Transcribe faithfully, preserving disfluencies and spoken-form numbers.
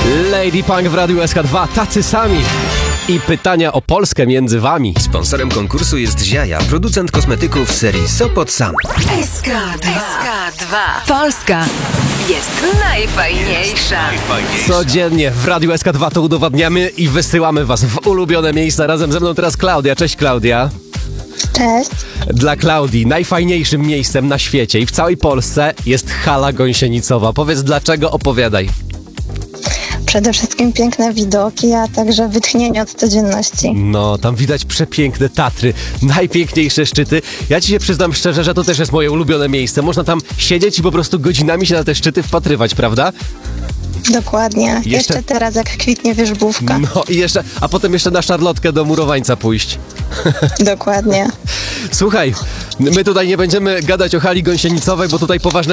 Lady Punk w Radiu S K dwa, tacy sami. I pytania o Polskę między wami. Sponsorem konkursu jest Ziaja, producent kosmetyków serii Sopot Sam. S K dwa. Polska jest najfajniejsza. Codziennie w Radiu S K dwa to udowadniamy i wysyłamy was w ulubione miejsca. Razem ze mną teraz Klaudia. Cześć Klaudia. Cześć. Dla Klaudii najfajniejszym miejscem na świecie i w całej Polsce jest Hala Gąsienicowa. Powiedz dlaczego, opowiadaj. Przede wszystkim piękne widoki, a także wytchnienie od codzienności. No, tam widać przepiękne Tatry, najpiękniejsze szczyty. Ja ci się przyznam szczerze, że to też jest moje ulubione miejsce. Można tam siedzieć i po prostu godzinami się na te szczyty wpatrywać, prawda? Dokładnie. Jeszcze, jeszcze teraz jak kwitnie wierzbówka. No i jeszcze, a potem jeszcze na szarlotkę do Murowańca pójść. Dokładnie. Słuchaj, my tutaj nie będziemy gadać o Hali Gąsienicowej, bo tutaj poważne